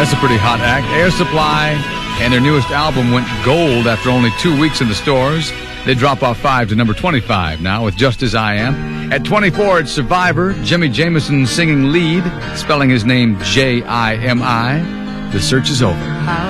That's a pretty hot act. Air Supply and their newest album went gold after only 2 weeks in the stores. They drop off 5 to number 25 now with Just As I Am. At 24, it's Survivor. Jimmy Jameson singing lead, spelling his name Jimi. The search is over.